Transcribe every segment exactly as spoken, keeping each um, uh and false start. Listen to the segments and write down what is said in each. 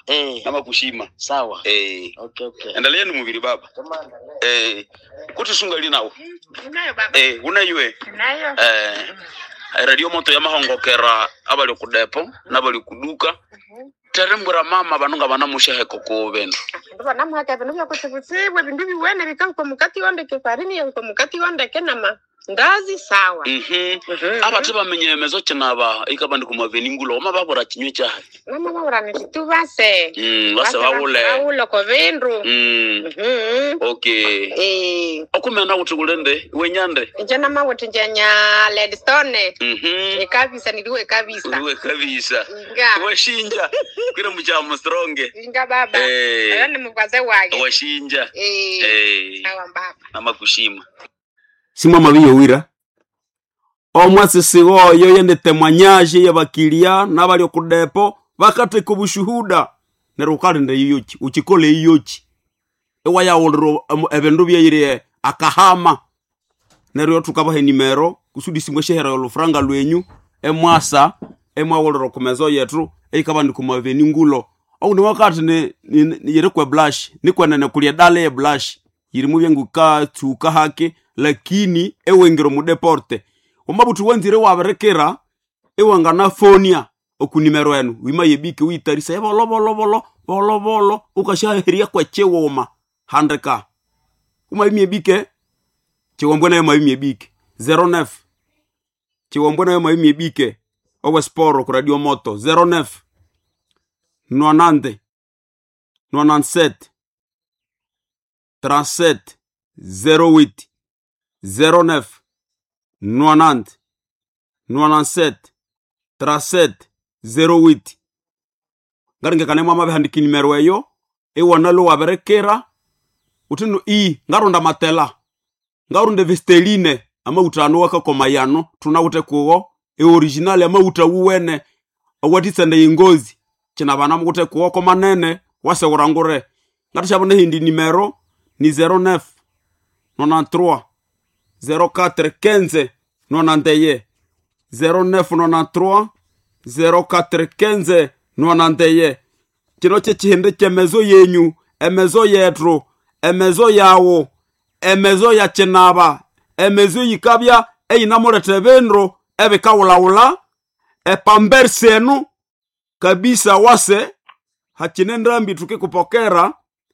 Eh. Nama kushima. Sawa. Eh. Okay, okay. Endeleeni mubiri baba. Eh. Kuti sungali nawo. Unayo baba. Eh, unaywe. Unayo. Eh. Radio moto ya mahongokera abali kudepo nabali kuduka. Terembura mama banunga banamushehe koko bendo. Ndo namuhaka bintu byo kutsibwe bintu biwene bikanko mukati wonde ke farini yanko mukati wonde kenama. Ndazi sawa. Mhm. Abati bamenye mezo chenaba ikabandi kumaveningulo oma babura kinywe cyaha. Mama babura nitubase. Mm, base bawule. Bawule ko vendro. Mm. Mhm. Okay. Eh. Okumena utugulende wenyande. Njana mawuti njanya Ledstone. Mhm. Ekabisa niliwe kabisa. Niliwe kabisa. Nga. Washinja. Kwira mujamo stronge. Nga baba. Eh. Ayone mugwaze wage. Washinja. Eh. Eh. Sawa baba. Nama kushima. Simwa mabiyo wira omwasisi oyo yende temwanyaje yabakilia nabali okudepo bakate ku bushuhuda nerukali nde yoki ukikole yoki ewa ya olro ebendo byire akahama neryo tukabahe nimero kusudi simwe shehera olufranga lwenyu emwasa emwa olro kumezo yetu eikabandi kumaveni ngulo au ni wakati ne yire kwa blush ni kwa nene kulia dale ya blush yiri mubyengu ka tuka hake lakini ewengero mu deporte omabutu wanzire waberekera ewangana fonia okunimero enu wima yebike witarisa yebolo bolo bolo bolo bolo ukashaheria kwa chewoma handeka uma yebike chewombona yema yebike zero nine chewombona yema yebike owe sporo ku radio moto zero nine nonante nonante trente-sept zero huit zero nine nonante nonante-sept trente-sept zero huit ngaringe kane mama behandiki nimero eyo ewana lo waberekera utino i ngaronda matela ngarunde vesteline ama utano waka komayano tunawute kugo e original ama utawuwene awatitsende ingozi kina bana mukute kugo komanene wase urangure ngatishabone hindi nimero ni zero nine nonante-trois zero quatre quinze nonante zero nine nonante-trois zero quatre quinze nonante kino che chihende chemezo yenyu emezo yetro emezo yawo emezo ya chenaba emezo yikabya eyinamurete benro ebikawulaula epambersenu kabisa wase hachinenda mbi tukikupokera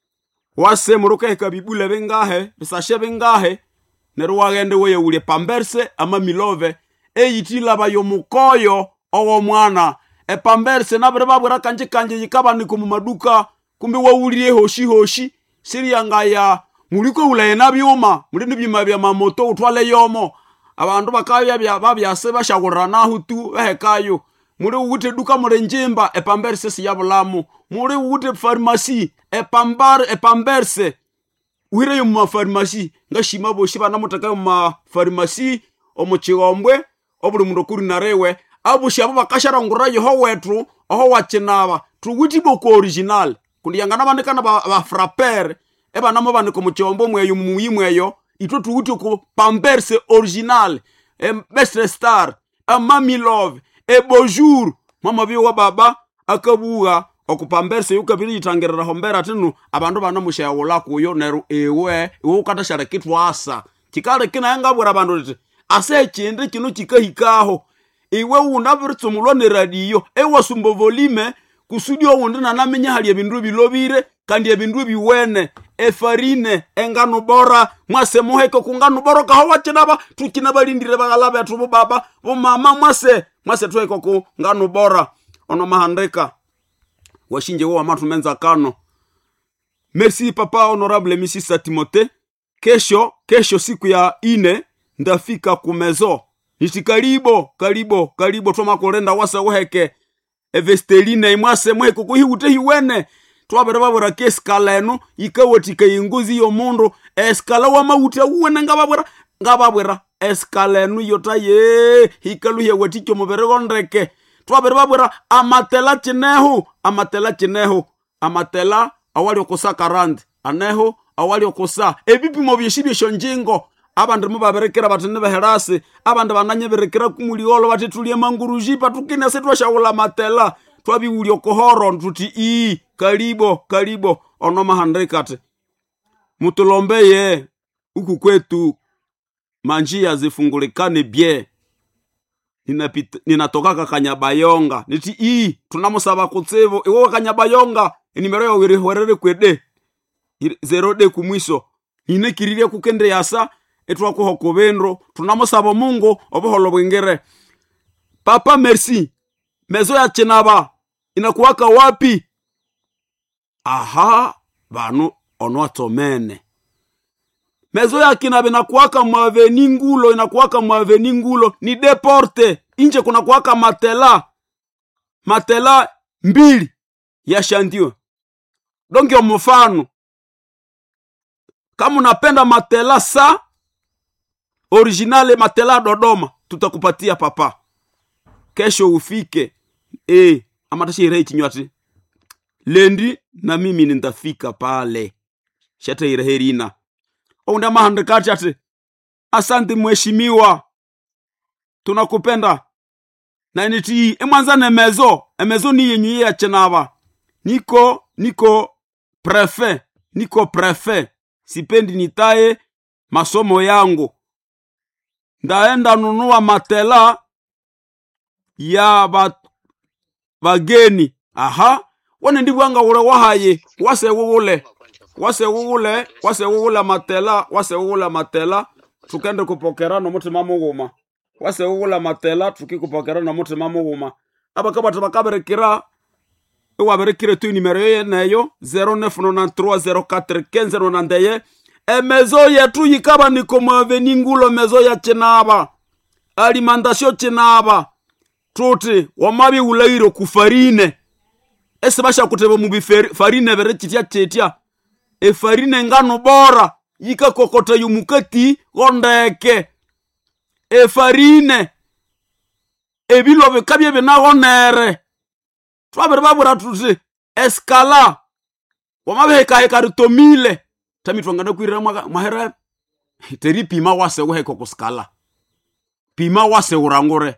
wase muruke kabibule bengahe bisashe bengahe neru wagende weye ule pamberse ama milove eyitila bayo mukoyo owo mwana e pamberse nabere babura kanje kanje yikabani ku maduka kumbe wawuliye hoshi hoshi siriyanga ya muliko ulaye nabyuma muri nibyima bya mamoto utwale yomo abantu bakabya bya babyase bashagurana hutu ehekayo muri wute duka muri njimba e pamberse siyabulamu muri wute pharmacy e pambar e pamberse wire mu pharmacy ngashima boshi bana mutaka mu pharmacy omuchigombwe obuli mundo kuri narewe abushi abo bakashara ngura yo wetu oho wachinaba tuwiti boko original kundi yangana bandikana ba, ba frapper e bana mo bandiko muchombo mweyo muyimweyo ito tuwiti ko pamberse original e best star a mami love e bonjour mama biwa baba akabuga okupamberse yukabiri itangerera hombera tinu abandu bana mushawula kuyo neru ewe ukatashara kitwasa kikale kina yanga bura bandu tete ase chinde kino kikahikaho iwe unabiritsumulo ne radio ewa sumbo volume kusudio wundi na namenya hali ebindu bilobire kandi ebindu biwene efarine engano bora mwase muheko kungano bora ka wachinaba tukinabaldire bagalabe atubo baba bo mama mwase mwase tweko ku ngano bora ono mahandeka washinje wa matu menza kano. Merci papa honorable Misisa Timote. Kesho kesho siku ya ine ndafika kumezo niti karibo karibo karibo toma kolenda wasa weheke evesteline imwase mweko kuhiute hiwene twabere babura keskala eno ikawotika ingozi yo mundu eskala wa mauta uwene ngababura ngababura eskala eno yotaye hikalu hewaticho mubere gondreke twabere babura amatela chineho amatela chineho amatela awali okusaka rand aneho awali okusa ebipimo byeshibye njingo abandu mubaberekera batene beherase abandu bananye berekera kumuliolo batitulie manguruji patukine setwa shawula matela twabiwuli okohoro tuti ii karibo karibo ono mahandikate mutulombeye huku kwetu manjia zifungulikane bie. Ninapita ninatokaka Kanyabayonga niti ii tunamusaba kutsevo iwo Kanyabayonga inimero ya wiri werere kwede zero de kumwiso ine kiririe kukende yasa etwa ko hokobendro tunamusaba Mungu oboholo bwingere. Papa merci mezo ya Chinaba inakuwaka wapi? Aha banu onwatomene mezo ya Kinaba inakuwaka mwaveni ngulo inakuwaka mwaveni ngulo ni deporte inje kuna kuwaka matela matela mbili ya shandio. Donki ya mfano kama unapenda matela sa originale matela Dodoma tutakupatia papa. Kesho ufike eh amatashi rei chinywati lendi na mimi nitafika pale shata ireherina onda mahandikati ate asante mheshimiwa tunakupenda na niti emwanza mezo emezo ni yenyu ya Chinaba niko niko prefet niko prefet sipendi nitaye masomo yangu ndaenda nunua matela ya ba bageni. Aha wane ndibwanga ule wahaye wase wule wase wule wase wule matela wase wule matela tukende kupokera no mutima muguma wase wule matela tukikupokera no mutima muguma abakaba tabakaberekira ewaberekire tu numero ye nayo zero neuf neuf trois zero quatre quinze zero nine. Emezo yetu yikaba niko mwaveni ngulo mezo ya Chinaba alimentation Chinaba tuti wamabi ulairo kufarine ese basha kuteba mu farine bere chitia chetia e farine ngano bora yika kokota yumukati gondeke e farine e bilobe kabye benagonere twabere babura tuti escala wamabe heka rutomile tamitwangana kwirira mahera teri pima wase weheko kuskala pima wase urangore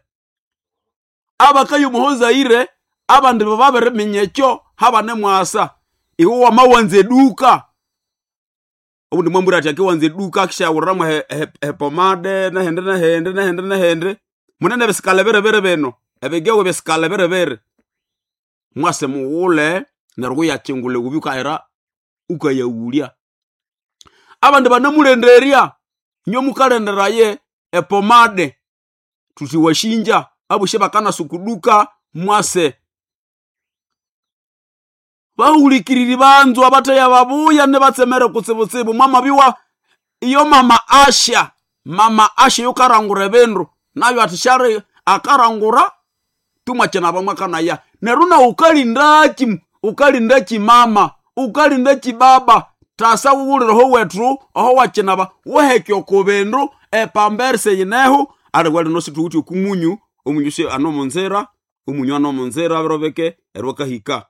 abakayo muhoza ire abandi babere minyecho habane mwasa iwo wamawanze duka ubundi mwambura ati akiwanze duka kisha uramo he, he, he pomade na hende na hende na hende na hende munene besikale bere bere beno ebegewe besikale bere bere mwase muule narugo ya chingule ubika era ukayawulia abandi banamulenderia nyo mukalendera ye e pomade tusiwashinja abushe bakana sukuduka mwase baulikiriri banzu abataya babuya ne batsemere kutsibutsibu mama biwa iyo mama Asha mama Asha yokarangura bendro nayo atishare akarangura tumachena bamwakana ya neruna ukali ndachi ukali ndachi mama ukali ndachi baba tasa wuliro ho wetru oho wachenaba wehekyo kobendro e pamberse yineho arwali no situuti kumunyu omunyuse ano monzera omunyu ano monzera berobeke eroka hika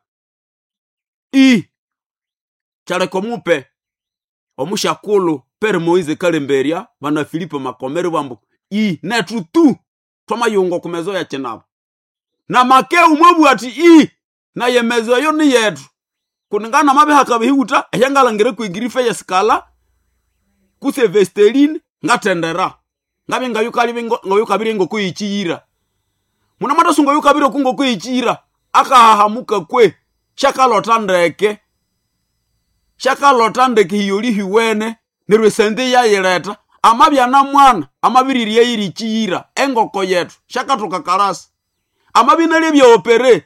i chale komupe omushakulu per Moize Kalemberia bana Filipo Makomere bambo i netu tu twamayungo kumezo ya Chinaba na makeu mwebu ati i na yemezo yo ni yetu kuningana mabe hakabihuta ehangala ngere kwigirife ya skala kuse Vesteline ngatendera ngabe ngayukali bingo ngayukabire ngo kuyichira muna mata ngo yukabire kungo kuyichira akahahamuka kwe shaka lotandeke shaka lotandeke hiyoli hiwene nirwe sende ya yeleta amabya na mwana amabiririye yirichira engoko yetu shaka tukakarasa amabinale bya opere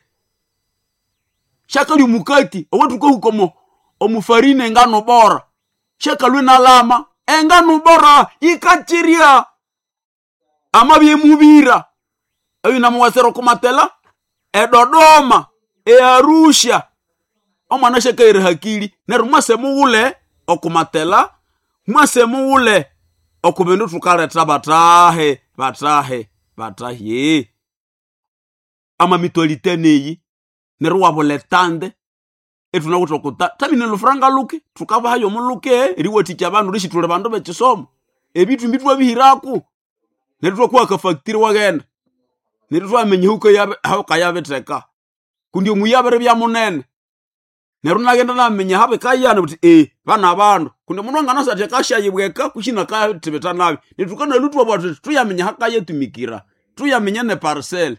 shaka lumukati owetuko hukomo omufarine ngano bora shaka lwina lama engano bora ikachiria amabye mubira ayo namuwasero kumatela e Dodoma e Arusha omwana shaka ire hakili neru mwase muule okumatela mwase muule okubendo tukaleta batahe batahe batahe ama mitolite neyi neru waboletande etuna kutokuta tamine lufranga luke tukaba hayo muluke riwoti cy'abantu rishitule bantu bekisomo ebitu mbitwa bihiraku neru kwa ka factory wagenda neru twamenye huko yabe hauka yabeteka kundi omuyabere bya munene neru nagenda namenya habe kayana buti eh bana abantu kundi mundu angana sate kashayibweka kushina ka tibeta nabi nitukana lutwa bwatu tuyamenya haka yetumikira tuyamenya ne parcel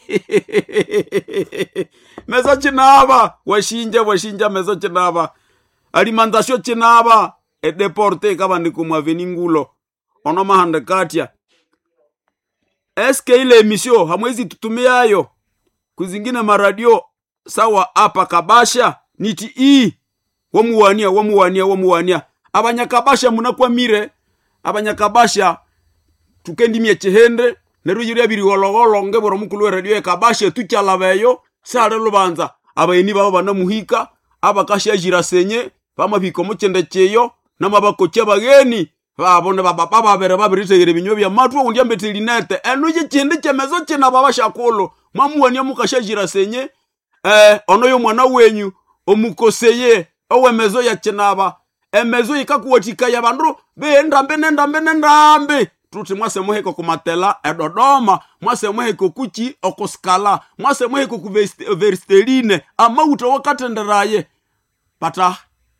mezo chinaba washinja washinja mezo chinaba alimantasyo chinaba e deporte kabandi kumwa veningulo ono mahande katia eske ile emisio hamwezi tutumiayo kuzingine maradio sawa hapa Kabasha niti ii wamuwania wamuwania wamuwania abanyakabasha munakwa mire abanyakabasha tukendimye chehende nerujiri abiri gologolo ngeboro mukulu wa radio Kabasha tukyalabeyo sare lubanza abayini babo banamuhika abakasha jirasenye bamabiko muchende cheyo namabakocha bageni babone baba babere babiritegere binyo bya matwa undi ambetelinete enuje chinde chemezo chena babasha kolo mamuwania mukasha jirasenye eh onoyo mwana wenyu omukoseye owemezo ya chenaba emezo ikakuotika ya bandu bendambe nendambe nendambe tuti mwase muheko kumatela edodoma mwase muheko kuchi okoskala mwase muheko kuversteline amauta wakatenderaye pata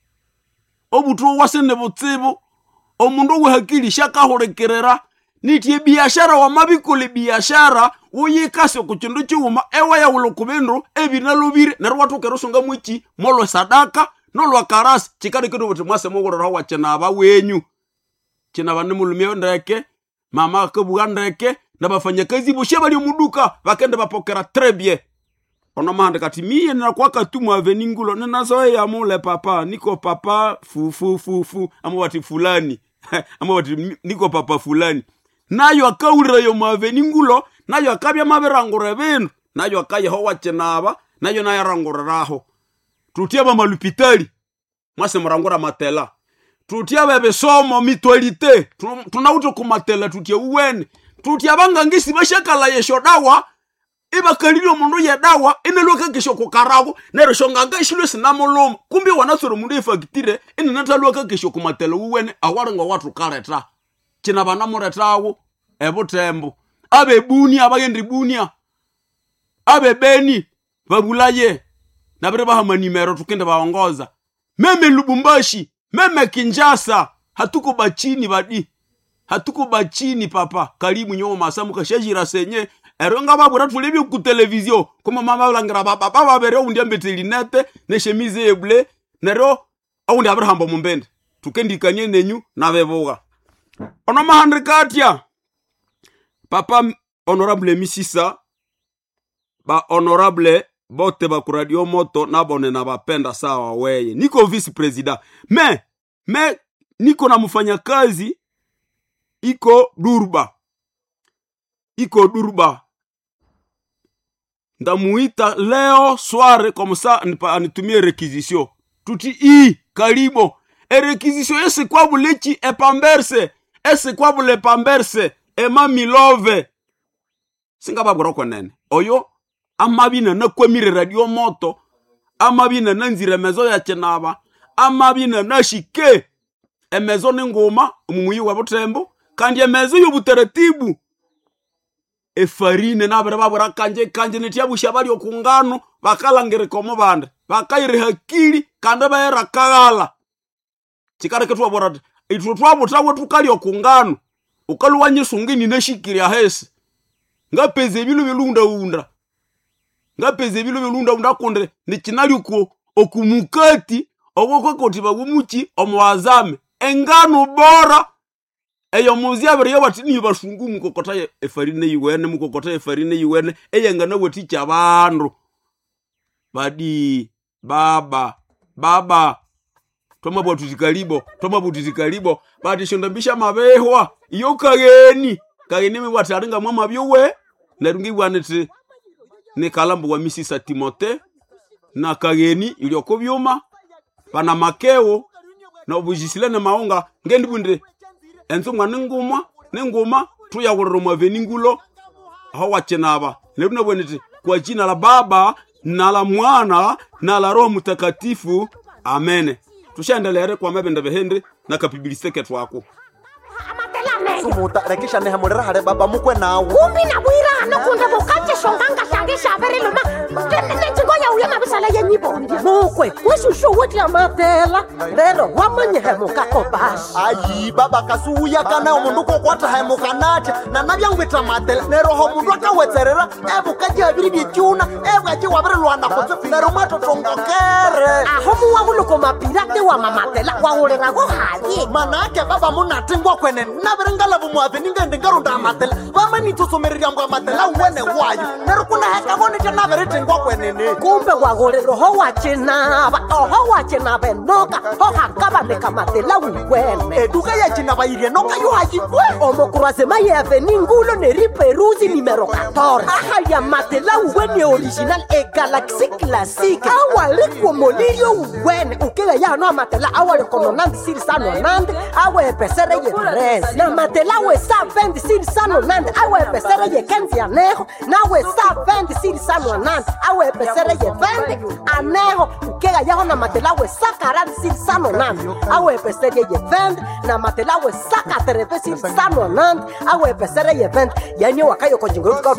obutu wasene butsibu omundu wehakili shaka horekerera nitie biashara wa mabikole biashara uyikase kuchindu chiuma ewa ya ulokubendo ebinalubire nerwatu kerosonga mwichi molo sadaka nolwa karasi chikari kido buti mwase mugorora wa chenaba wenyu chenaba nemulumye ndeke mama akabuga ndeke nabafanyakazi boshe bali muduka bakende bapokera trebie ono mahande kati miye na kwa katumu aveningulo nena zoe ya mule papa niko papa fu fu fu fu amwati fulani amwati niko papa fulani nayo akaurira yo maveningulo nayo akabya maberangore benu nayo akaye ho wachenaba nayo nayo rangoreraho tutiaba malupitali mwase murangora matela tutiaba besomo mitwalite tunauto kumatela tutia uwene tutiabanga ngisi bashakala yesho dawa iba kalilio mundu ya dawa ineloka kesho kukarago nero shonganga ishilo sinamolomo kumbi wanasoro mundu ifagitire ine nataloka kesho kumatela uwene awarenga watu kareta china bana moretawo ebutembo abe bunia abagendi bunia abe beni babulaye nabere bahama nimero tukende baongoza meme Lubumbashi meme Kinshasa hatuko bachini badi hatuko bachini papa karibu nyoma masamu kashajira senye eronga babura tulebi ku television kuma mama langira baba baba bere undi ambetelinete ne chemise eble nero awundi abrahamba mumbende tukendikanye nenyu nabeboga ono mahandre katia papa honorable misisa ba honorable bote ba ku radio moto nabone na bapenda sawa weye niko vice president me me niko na mfanya kazi iko Durba iko Durba ndamuita leo soare comme ça anitumie requisition tuti i karibo e requisition ese kwa bulechi e pamberse ese kwa bule pamberse e mami love singa babura ko nene oyo amabina na kwemire radio moto amabina na nzire mezo ya chenaba amabina na shike e mezo ngoma mumuyi wa butembo kandi e mezo yobuteratibu e farine na bara babura kanje kanje netiabusha bali okungano bakalangere komo bande bakaire hakili kande bayera kagala chikare ketwa borad itwo twabo tawo tukali okungano ukaluwanye sungini neshikiri ahese ngapeze bilu bilunda unda ngapeze bilu bilunda unda konde ni chinali uko okumukati oboko koti bagumuchi omwazame engano bora eyo muzia bere yobati ni bashungu mukokota efarine yiwene mukokota efarine yiwene eyengana woti cyabandu badi baba baba toma bwatu kalibo toma bwatu kalibo badi shondambisha mabehwa iyo kageni kageni mwataringa mama byowe narungi bwanete ne kalambu wa misisa Timote na kageni ilioko byuma bana makeo na obujisile na maonga ngendi bunde enzungwa ninguma ninguma tuya goroma veningulo hawa chenaba lebuna bwenete kwa jina la Baba na la Mwana na la Roho Mtakatifu amen. Tushaendelea kwa mabenda behende na kapibiliseke twako sumuta rekisha ne hamurera hare baba mukwe nawo umi na bwira no kunde bukanje shonganga shangisha bere luma tene chingoya uyama bisala yenyibondi mukwe weshushu weti amatela rero wamanyehe mukakobashi ayi baba kasuya kana omundu kokwata hemukanacha na nabya ngwita matela neroho mundu akawetserera ebukaje abiri byechuna ebwaje wabere lwana kotse nero mato tongokere aho muwabuluko mapirate wa mamatela wahulera go haye manake baba munatingwa kwene nabere ngalabu mwabe ningende ngarunda amatela bamani tusomerera mbwa amatela wene wayo nero kuna heka bone tena bere tingwa kwene ne kumbe wahulera ho wachina ba oho wachina benoka ho hakaba nekamatela wene eduka ya china bairie noka yo haji kwe omokurase mayeve ningulo neri peruzi numero catorce aha ya matela wene original e galaxy classique awale como lirio wene ukega ya no matela awale como nandi siri sano nandi awe pesere ye tres na matela we sa vendi siri sano nandi awe pesere ye kenzi anejo na we sa vendi siri sano nandi awe pesere ye vendi anejo ukega ya na matela we sa karandi siri sano nandi awe pesere ye vendi na matela we sa katereve siri sano nandi awe pesere ye vendi yani wakayo konjingo